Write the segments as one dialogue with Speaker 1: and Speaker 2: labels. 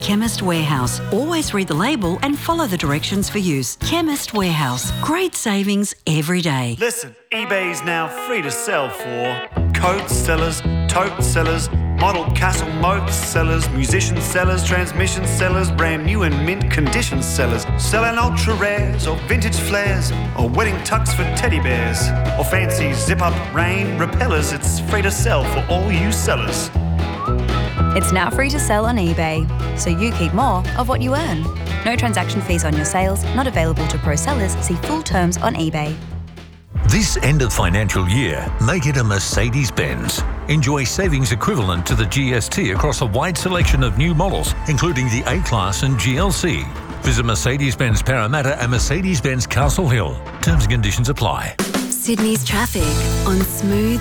Speaker 1: Chemist Warehouse. Always read the label and follow the directions for use. Chemist Warehouse. Great savings every day.
Speaker 2: Listen, eBay's now free to sell for coat sellers, tote sellers, model castle moat sellers, musician sellers, transmission sellers, brand new and mint condition sellers, selling ultra rares or vintage flares or wedding tux for teddy bears or fancy zip up rain repellers. It's free to sell for all you sellers.
Speaker 3: It's now free to sell on eBay, so you keep more of what you earn. No transaction fees on your sales, not available to pro sellers. See full terms on eBay.
Speaker 4: This end of financial year, make it a Mercedes-Benz. Enjoy savings equivalent to the GST across a wide selection of new models, including the A-Class and GLC. Visit Mercedes-Benz Parramatta and Mercedes-Benz Castle Hill. Terms and conditions apply.
Speaker 5: Sydney's traffic on Smooth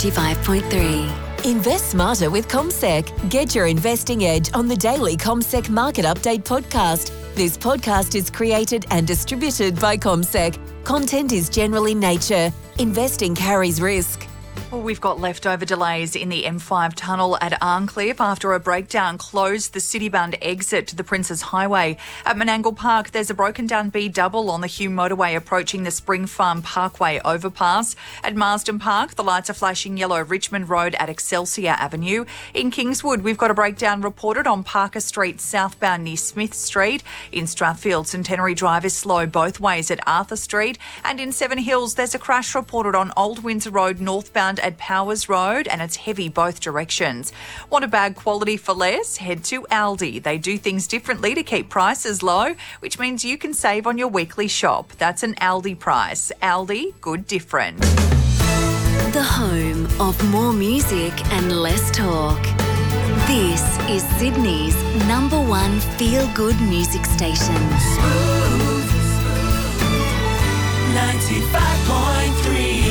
Speaker 5: 95.3.
Speaker 6: Invest smarter with CommSec. Get your investing edge on the daily CommSec Market Update podcast. This podcast is created and distributed by CommSec. Content is general in nature. Investing carries risk.
Speaker 7: Well, we've got leftover delays in the M5 tunnel at Arncliffe after a breakdown closed the Citybound exit to the Princes Highway. At Menangle Park, there's a broken down B-double on the Hume motorway approaching the Spring Farm Parkway overpass. At Marsden Park, the lights are flashing yellow Richmond Road at Excelsior Avenue. In Kingswood, we've got a breakdown reported on Parker Street southbound near Smith Street. In Strathfield, Centenary Drive is slow both ways at Arthur Street. And in Seven Hills, there's a crash reported on Old Windsor Road northbound at Powers Road, and it's heavy both directions. Want a bag quality for less? Head to Aldi. They do things differently to keep prices low, which means you can save on your weekly shop. That's an Aldi price. Aldi, good different.
Speaker 5: The home of more music and less talk. This is Sydney's #1 feel-good music station.
Speaker 8: Smooth 95.3.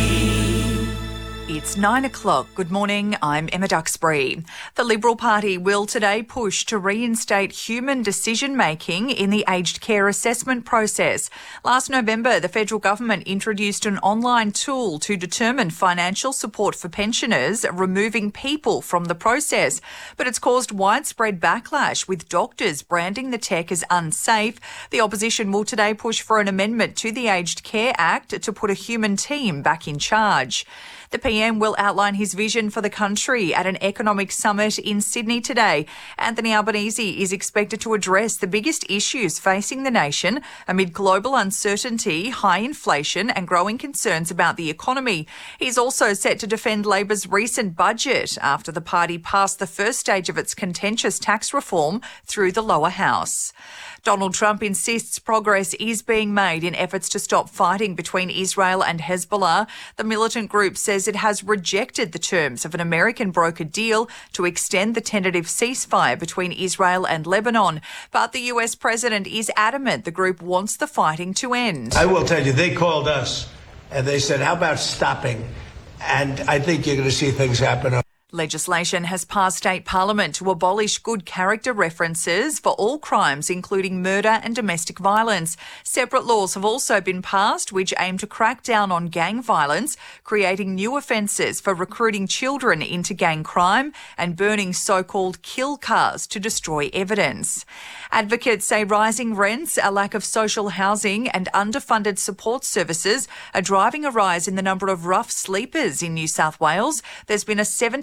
Speaker 7: It's 9 o'clock. Good morning. I'm Emma Duxbury. The Liberal Party will today push to reinstate human decision-making in the aged care assessment process. Last November, the federal government introduced an online tool to determine financial support for pensioners, removing people from the process. But it's caused widespread backlash, with doctors branding the tech as unsafe. The opposition will today push for an amendment to the Aged Care Act to put a human team back in charge. The PM will outline his vision for the country at an economic summit in Sydney today. Anthony Albanese is expected to address the biggest issues facing the nation amid global uncertainty, high inflation and growing concerns about the economy. He's also set to defend Labor's recent budget after the party passed the first stage of its contentious tax reform through the lower house. Donald Trump insists progress is being made in efforts to stop fighting between Israel and Hezbollah. The militant group says it has rejected the terms of an American brokered deal to extend the tentative ceasefire between Israel and Lebanon. But the US president is adamant the group wants the fighting to end.
Speaker 9: I will tell you, they called us and they said, how about stopping? And I think you're going to see things happen.
Speaker 7: Legislation has passed state parliament to abolish good character references for all crimes, including murder and domestic violence. Separate laws have also been passed which aim to crack down on gang violence, creating new offences for recruiting children into gang crime and burning so-called kill cars to destroy evidence. Advocates say rising rents, a lack of social housing and underfunded support services are driving a rise in the number of rough sleepers in New South Wales. There's been a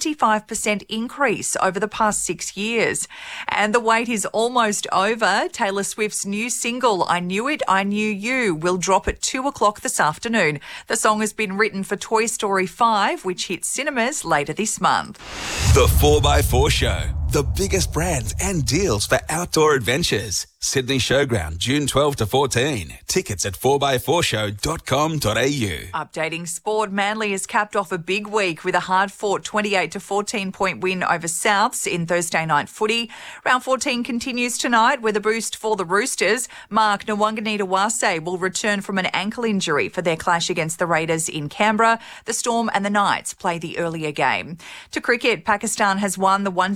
Speaker 7: 75% increase over the past 6 years. And the wait is almost over. Taylor Swift's new single, I Knew It, I Knew You, will drop at 2 o'clock this afternoon. The song has been written for Toy Story 5, which hits cinemas later this month.
Speaker 10: The 4x4 Show. The biggest brands and deals for outdoor adventures. Sydney Showground, June 12 to 14. Tickets at 4x4show.com.au.
Speaker 7: Updating sport, Manly has capped off a big week with a hard-fought 28 to 14 point win over Souths in Thursday night footy. Round 14 continues tonight with a boost for the Roosters. Mark Nwanganita-Wase will return from an ankle injury for their clash against the Raiders in Canberra. The Storm and the Knights play the earlier game. To cricket, Pakistan has won the one-day series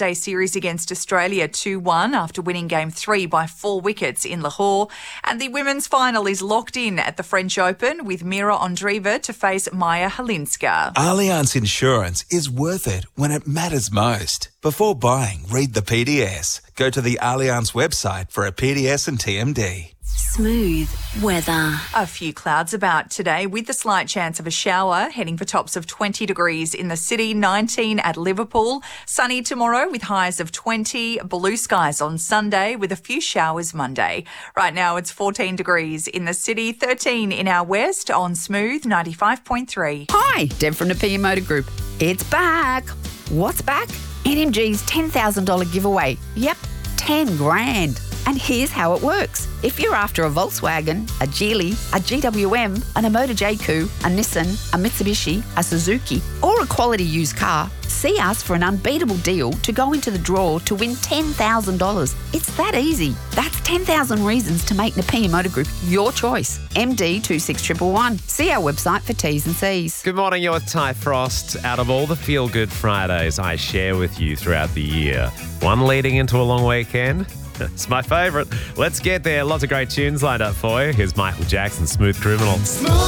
Speaker 7: series against Australia 2-1 after winning Game 3 by 4 wickets in Lahore. And the women's final is locked in at the French Open with Mira Andreeva to face Maya Halinska.
Speaker 10: Allianz Insurance is worth it when it matters most. Before buying, read the PDS. Go to the Allianz website for a PDS and TMD.
Speaker 5: Smooth weather.
Speaker 7: A few clouds about today with a slight chance of a shower, heading for tops of 20 degrees in the city, 19 at Liverpool. Sunny tomorrow with highs of 20, blue skies on Sunday with a few showers Monday. Right now it's 14 degrees in the city, 13 in our west on Smooth 95.3.
Speaker 11: Hi, Deb from Napier Motor Group. It's back. What's back? NMG's $10,000 giveaway. Yep, 10 grand. And here's how it works. If you're after a Volkswagen, a Geely, a GWM, an Emoda JQ, a Nissan, a Mitsubishi, a Suzuki, or a quality used car, see us for an unbeatable deal to go into the draw to win $10,000. It's that easy. That's 10,000 reasons to make Napier Motor Group your choice. MD 26111. See our website for T's and C's.
Speaker 12: Good morning, you're with Ty Frost. Out of all the Feel Good Fridays I share with you throughout the year, one leading into a long weekend, it's my favourite. Let's get there. Lots of great tunes lined up for you. Here's Michael Jackson, Smooth Criminal.